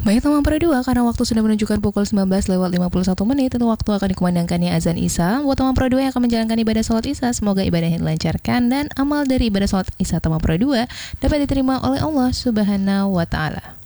Baik teman Pro 2, karena waktu sudah menunjukkan pukul 19:51 tentu waktu akan dikumandangkannya azan Isya. Buat teman Pro 2 yang akan menjalankan ibadah sholat Isya, semoga ibadahnya dilancarkan dan amal dari ibadah sholat Isya teman Pro 2 dapat diterima oleh Allah Subhanahu wa Ta'ala.